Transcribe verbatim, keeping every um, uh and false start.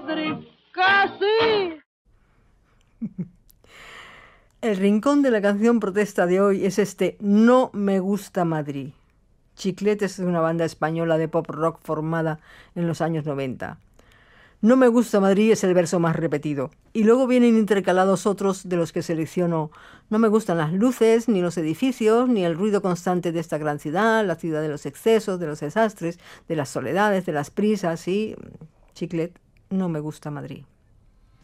Madrid, que sí. El rincón de la canción protesta de hoy es este No me gusta Madrid. Chiclete es una banda española de pop rock formada en los años noventa. No me gusta Madrid es el verso más repetido. Y luego vienen intercalados otros de los que selecciono. No me gustan las luces, ni los edificios, ni el ruido constante de esta gran ciudad, la ciudad de los excesos, de los desastres, de las soledades, de las prisas y... Chiclet, no me gusta Madrid.